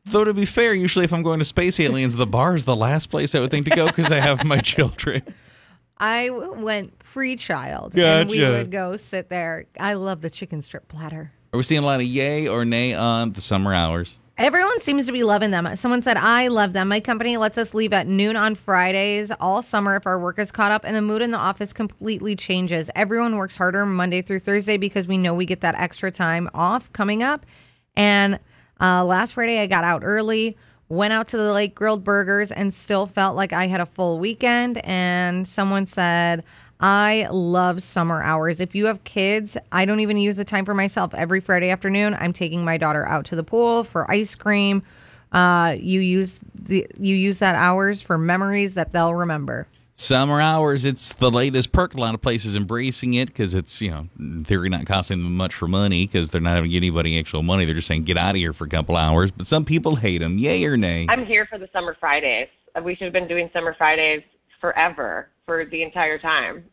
Though, to be fair, usually if I'm going to Space Aliens, the bar is the last place I would think to go because I have my children. I went pre-child, and we Gotcha. would go sit there. I love the chicken strip platter. Are we seeing a lot of yay or nay on the summer hours? Everyone seems to be loving them. Someone said, I love them. My company lets us leave at noon on Fridays all summer if our work is caught up, and the mood in the office completely changes. Everyone works harder Monday through Thursday because we know we get that extra time off coming up. And last Friday, I got out early, went out to the lake, grilled burgers, and still felt like I had a full weekend. And someone said, I love summer hours. If you have kids, I don't even use the time for myself. Every Friday afternoon, I'm taking my daughter out to the pool for ice cream. You use that hours for memories that they'll remember. Summer hours, it's the latest perk. A lot of places embracing it because it's, in theory not costing them much for money because they're not having to give anybody actual money. They're just saying, get out of here for a couple hours. But some people hate them. Yay or nay? I'm here for the summer Fridays. We should have been doing summer Fridays forever, for the entire time.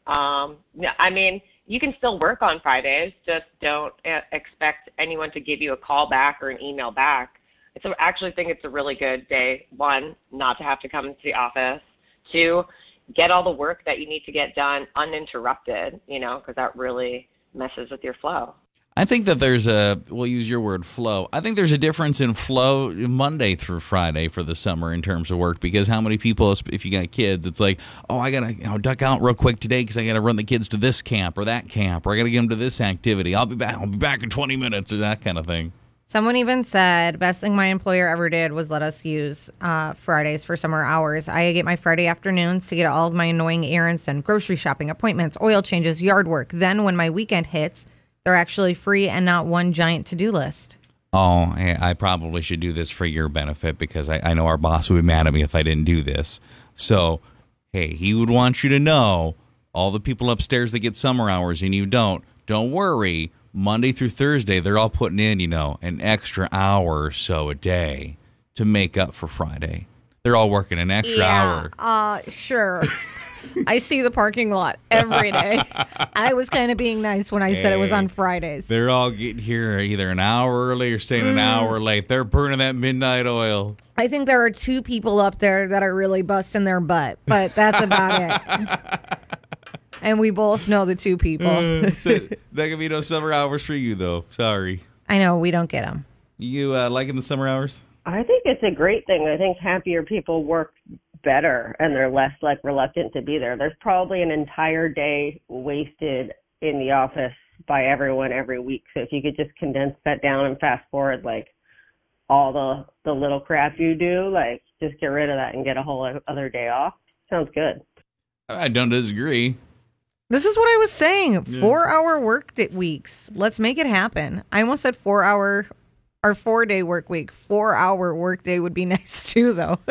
I mean, you can still work on Fridays. Just don't expect anyone to give you a call back or an email back. I actually think it's a really good day. One, not to have to come into the office. Two, get all the work that you need to get done uninterrupted, because that really messes with your flow. I think that we'll use your word, flow. I think there's a difference in flow Monday through Friday for the summer in terms of work, because how many people, if you got kids, it's like, oh, I got to duck out real quick today because I got to run the kids to this camp or that camp, or I got to get them to this activity. I'll be back in 20 minutes, or that kind of thing. Someone even said, best thing my employer ever did was let us use Fridays for summer hours. I get my Friday afternoons to get all of my annoying errands done, grocery shopping, appointments, oil changes, yard work. Then when my weekend hits, they're actually free and not one giant to-do list. Oh, I probably should do this for your benefit because I know our boss would be mad at me if I didn't do this. So, hey, he would want you to know, all the people upstairs that get summer hours and you don't worry. Monday through Thursday, they're all putting in, an extra hour or so a day to make up for Friday. They're all working an extra hour. Sure. I see the parking lot every day. I was kind of being nice when I said it was on Fridays. They're all getting here either an hour early or staying an hour late. They're burning that midnight oil. I think there are 2 people up there that are really busting their butt, but that's about it. And we both know the 2 people. So, there can be no summer hours for you, though. Sorry. I know, we don't get them. You liking the summer hours? I think it's a great thing. I think happier people work better and they're less reluctant to be there. There's probably an entire day wasted in the office by everyone every week. So if you could just condense that down and fast forward all the little crap you do, just get rid of that and get a whole other day off. Sounds good. I don't disagree. This is what I was saying. 4-hour work weeks. Let's make it happen. I almost said 4-day work week. 4-hour work day would be nice too, though.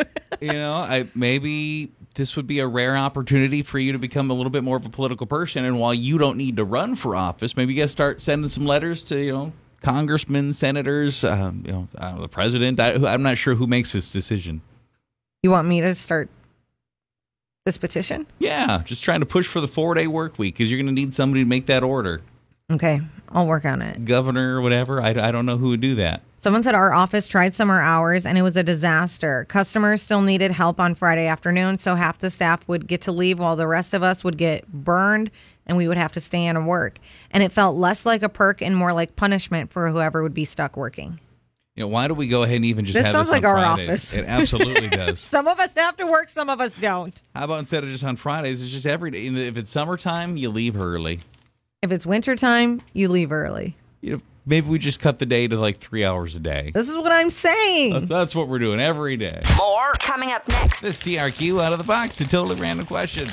Maybe this would be a rare opportunity for you to become a little bit more of a political person. And while you don't need to run for office, maybe you guys start sending some letters to, congressmen, senators, the president. I'm not sure who makes this decision. You want me to start this petition? Yeah, just trying to push for the 4-day work week because you're going to need somebody to make that order. Okay, I'll work on it. Governor or whatever. I don't know who would do that. Someone said our office tried summer hours and it was a disaster. Customers still needed help on Friday afternoon, so half the staff would get to leave while the rest of us would get burned and we would have to stay in and work. And it felt less like a perk and more like punishment for whoever would be stuck working. Why do we go ahead and even just this have sounds this on like our Fridays? office. It absolutely does. Some of us have to work, some of us don't. How about instead of just on Fridays, it's just every day? If it's summertime, you leave early. If it's wintertime, you leave early. Maybe we just cut the day to 3 hours a day. This is what I'm saying. That's what we're doing every day. More coming up next. This TRQ out of the box to totally random questions.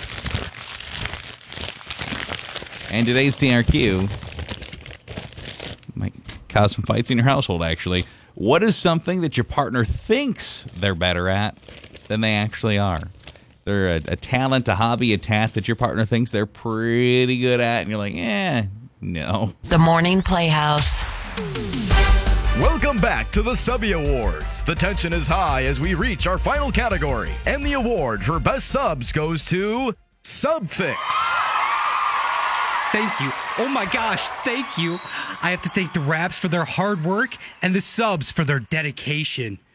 And today's TRQ might cause some fights in your household, actually. What is something that your partner thinks they're better at than they actually are? They're a talent, a hobby, a task that your partner thinks they're pretty good at, and you're like, no. The Morning Playhouse. Welcome back to the Subby Awards. The tension is high as we reach our final category, and the award for Best Subs goes to Subfix. Thank you. Oh my gosh, thank you. I have to thank the Raps for their hard work and the Subs for their dedication.